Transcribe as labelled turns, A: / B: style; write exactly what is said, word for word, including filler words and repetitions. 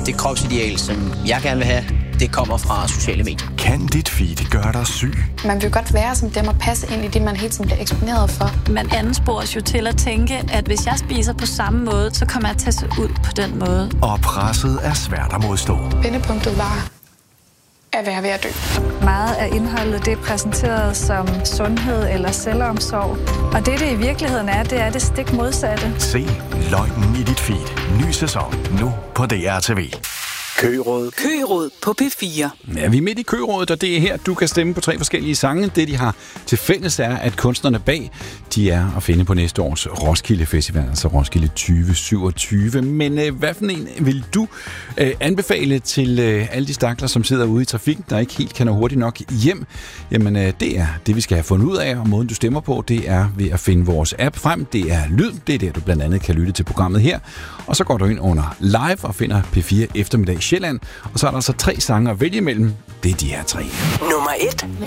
A: det kropsideal, som jeg gerne vil have, det kommer fra sociale medier.
B: Kan dit feed gøre dig syg?
C: Man vil godt være som dem og passe ind i det, man hele tiden bliver eksponeret for.
D: Man anspores jo til at tænke, at hvis jeg spiser på samme måde, så kommer jeg til at se ud på den måde.
B: Og presset er svært at modstå.
C: Vendepunktet var at være ved at dø.
E: Meget af indholdet, det er præsenteret som sundhed eller selvomsorg. Og det, det i virkeligheden er, det er det stik modsatte.
B: Se løgnen i dit feed. Ny sæson nu på D R T V.
F: Køgeråd.
G: Køgeråd på P fire.
H: Ja, vi er midt i Køgerådet, og det er her, du kan stemme på tre forskellige sange. Det, de har til fælles, er, at kunstnerne bag, de er at finde på næste års Roskilde Festival, altså Roskilde tyve syvogtyve. Men øh, hvad for en vil du øh, anbefale til øh, alle de stakler, som sidder ude i trafikken, der ikke helt kan nå hurtigt nok hjem? Jamen, øh, det er det, vi skal have fundet ud af, og måden, du stemmer på, det er ved at finde vores app frem. Det er lyd, det er der, du blandt andet kan lytte til programmet her. Og så går du ind under live og finder P fire eftermiddag Sjælland, og så er der altså tre sange at vælge imellem. Det er de her tre.
G: Nummer et.